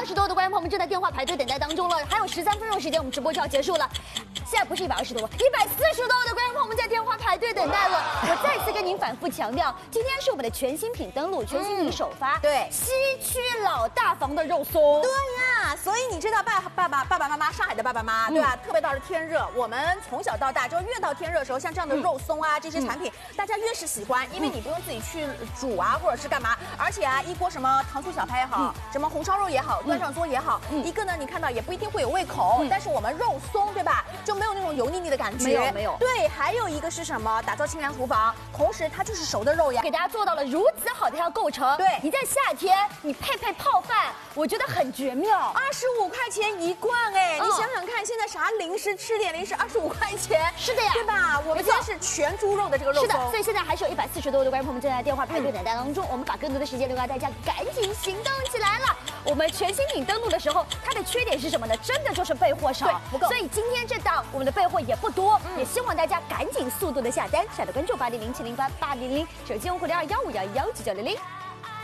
120多的观众朋友们正在电话排队等待当中了，还有13分钟时间，我们直播就要结束了。现在不是120多，140多的观众朋友们在电话排队等待了。我再次跟您反复强调，今天是我们的全新品登陆，全新品首发， 对， 西区老大房的肉松。 对呀，所以你知道爸爸妈妈，上海的爸爸妈妈，对吧？特别到了天热，我们从小到大，就越到天热的时候，像这样的肉松啊这些产品，大家越是喜欢，因为你不用自己去煮啊，或者是干嘛，而且啊，一锅什么糖醋小排也好，什么红烧肉也好，端上桌也好，一个呢，你看到也不一定会有胃口，但是我们肉松，对吧？就没有那种油腻腻的感觉， 没有。 对，还有一个是什么？打造清凉厨房，同时它就是熟的肉呀， 给大家做到了如此好的一套构成。 对， 你在夏天你配泡饭，我觉得很绝妙。 25块钱一罐，哎，你想想看，现在啥零食吃点零食25块钱， 是的呀， 对吧？我们今天是全猪肉的这个肉松， 是的，所以现在还是有140多的观众朋友们正在电话排队等待当中，我们把更多的时间留给大家，赶紧行动起来了。我们全新品登陆的时候，它的缺点是什么呢？真的就是备货少， 对，不够。 所以今天这档我们的备货也不多，也希望大家赶紧速度的下单，下的关注8007088000，手机用户0215119900。